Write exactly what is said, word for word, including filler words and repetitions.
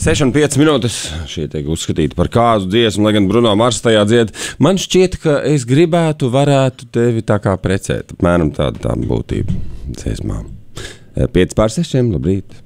seši un piecas minūtes šī tiek uzskatīta par kāzu dziesmu, lai gan Bruno Mars tajā dzied. Man šķiet, ka es gribētu, varētu tevi tā kā precēt. Apmēram tāda tā būtība dziesmām. pieci pār sešiem, labrīt.